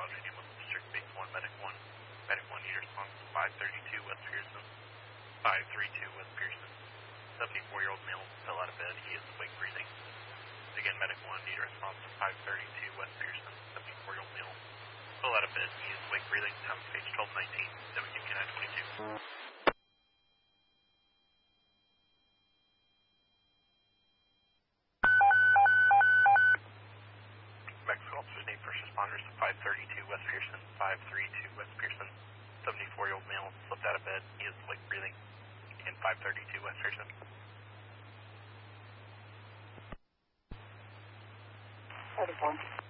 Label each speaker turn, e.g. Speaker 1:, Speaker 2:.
Speaker 1: Roger, Newman, District Base 1, Medic 1. Medic 1, need response to 532 West Pearson. 532 West Pearson. 74-year-old male fell out of bed. He is awake breathing. Again, Medic 1, need response to 532 West Pearson. 74-year-old male fell out of bed. He is awake breathing. Time of page 1219. 17K922. Mexico officers need first responders to 532 West Pearson. 532 West Pearson. 74-year-old male slipped out of bed. He is awake breathing. And 532 West Pearson.
Speaker 2: 34.